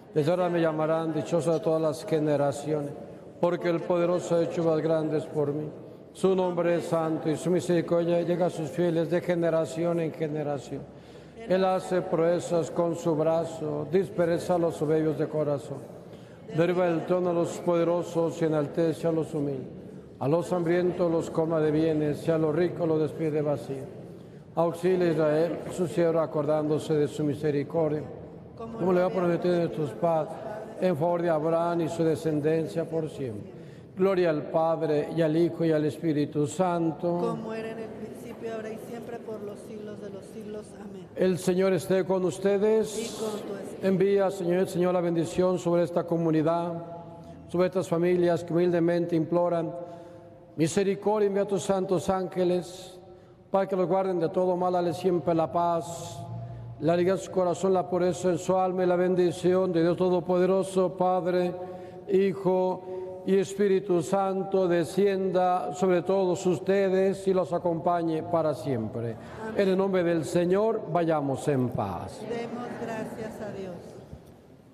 Desde ahora me llamarán dichoso de todas las generaciones, porque el poderoso ha hecho más grandes por mí. Su nombre es santo y su misericordia llega a sus fieles de generación en generación. Él hace proezas con su brazo, dispersa a los soberbios de corazón. Derriba del trono a los poderosos y enaltece a los humildes. A los hambrientos los colma de bienes y a los ricos los despide vacío. Auxilia a Israel, su siervo, acordándose de su misericordia, como le va a prometer a nuestros padres, en favor de Abraham y su descendencia por siempre. Gloria al Padre, y al Hijo, y al Espíritu Santo. Como era en el principio, ahora y siempre, por los siglos de los siglos. Amén. El Señor esté con ustedes. Y con tu espíritu. Envía, Señor, la bendición sobre esta comunidad, sobre estas familias que humildemente imploran misericordia. Envía a tus santos ángeles para que los guarden de todo mal, dale siempre la paz, la alegría de su corazón, la pureza en su alma y la bendición de Dios Todopoderoso, Padre, Hijo y Espíritu Santo, descienda sobre todos ustedes y los acompañe para siempre. Amén. En el nombre del Señor, vayamos en paz. Demos gracias a Dios.